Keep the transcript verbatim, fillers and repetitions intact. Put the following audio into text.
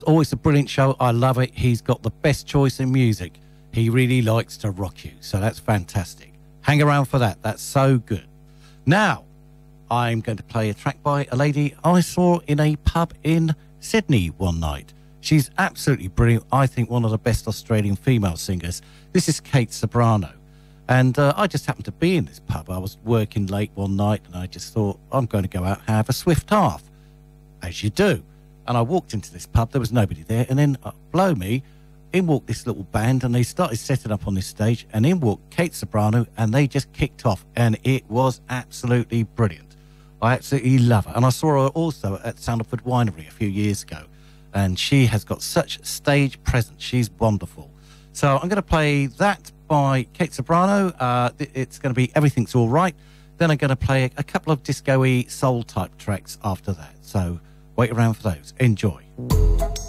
Always a brilliant show. I love it. He's got the best choice in music. He really likes to rock you. So that's fantastic. Hang around for that. That's so good. Now, I'm going to play a track by a lady I saw in a pub in Sydney one night. She's absolutely brilliant. I think one of the best Australian female singers. This is Kate Ceberano. And uh, I just happened to be in this pub. I was working late one night and I just thought, I'm going to go out and have a swift half, as you do. And I walked into this pub. There was nobody there. And then, uh, blow me, in walked this little band and they started setting up on this stage. And in walked Kate Ceberano and they just kicked off. And it was absolutely brilliant. I absolutely love her. And I saw her also at Sandalford Winery a few years ago. And she has got such stage presence. She's wonderful. So I'm going to play that by Kate Ceberano. Uh, it's going to be Everything's All Right. Then I'm going to play a, a couple of disco-y soul type tracks after that. So wait around for those. Enjoy.